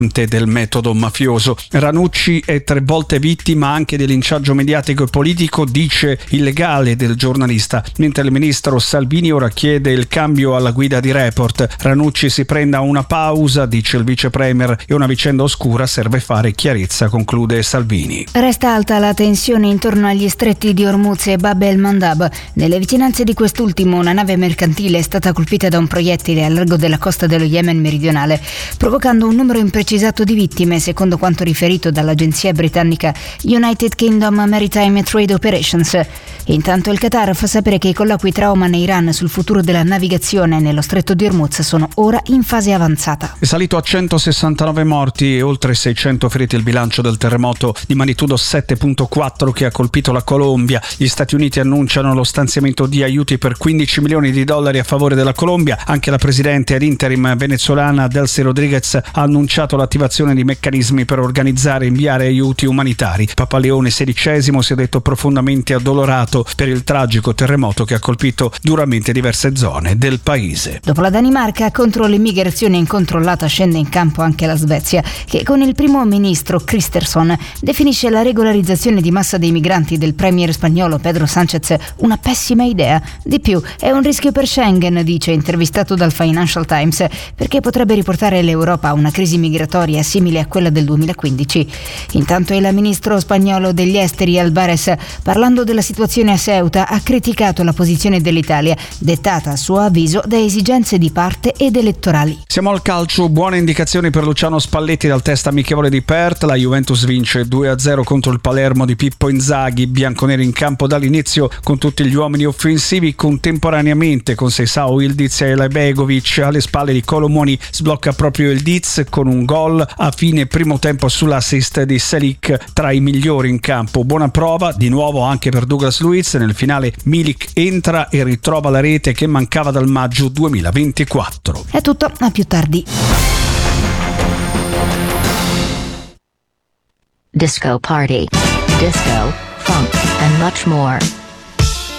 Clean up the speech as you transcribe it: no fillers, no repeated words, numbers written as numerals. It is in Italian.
del metodo mafioso. Ranucci è 3 volte vittima anche di linciaggio mediatico e politico, dice il legale del giornalista, mentre il ministro Salvini ora chiede il cambio alla guida di Report. Ranucci si prenda una pausa, dice il vice premier, e una vicenda oscura serve fare chiarezza, conclude Salvini. Resta alta la tensione intorno agli stretti di Hormuz e Bab el-Mandab. Nelle vicinanze di quest'ultimo una nave mercantile è stata colpita da un proiettile al largo della costa dello Yemen meridionale, provocando un numero imprecisato di vittime, secondo quanto riferito dall'agenzia britannica United Kingdom Maritime Trade Operations. Intanto il Qatar fa sapere che i colloqui tra Oman e Iran sul futuro della navigazione nello stretto di Hormuz sono ora in fase avanzata. È salito a 169 morti e oltre 600 feriti il bilancio del terremoto di magnitudo 7.4 che ha colpito la Colombia. Gli Stati Uniti annunciano lo stanziamento di aiuti per $15 milioni a favore della Colombia. Anche la presidente ad interim venezuelana Delcy Rodriguez ha annunciato l'attivazione di meccanismi per organizzare e inviare aiuti umanitari. Papa Leone XVI si è detto profondamente addolorato per il tragico terremoto che ha colpito duramente diverse zone del paese. Dopo la Danimarca, contro l'immigrazione incontrollata scende in campo anche la Svezia, che con il primo ministro Kristersson definisce la regolarizzazione di massa dei migranti del premier spagnolo Pedro Sánchez una pessima idea. Di più, è un rischio per Schengen, dice intervistato dal Financial Times, perché potrebbe riportare l'Europa a una crisi migratoria simile a quella del 2015. Intanto il ministro spagnolo degli esteri Álvarez, parlando della situazione a Ceuta, ha criticato la posizione dell'Italia, dettata a suo avviso da esigenze di parte ed elettorali. Siamo al calcio, buone indicazioni per Luciano Spalletti dal test amichevole di Perth. La Juventus vince 2-0 contro il Palermo di Pippo Inzaghi, bianconeri in campo dall'inizio con tutti gli uomini offensivi, contemporaneamente con Seisao, Ildiz e Begovic alle spalle di Colomoni. Sblocca proprio Ildiz con un gol a fine primo tempo sull'assist di Selic, tra i migliori in campo. Buona prova di nuovo anche per Douglas Luiz. Nel finale Milik entra e ritrova la rete che mancava dal maggio 2024. È tutto, a più tardi. Disco party, disco, funk, and much more.